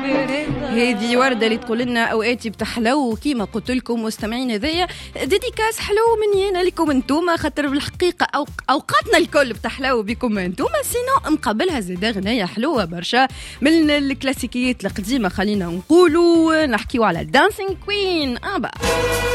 هذه وردة اللي تقول لنا أوقاتي بتحلو كيما قلت لكم مستمعين. هذيا ديديكاس حلو مني أنا لكم أنتوما، خاطر بالحقيقة أوقاتنا الكل بتحلو بكم أنتوما. سينو مقابلها زاد غنية حلوة برشا من الكلاسيكيات القديمة. خلينا نقولوا نحكيو على دانسينج كوين.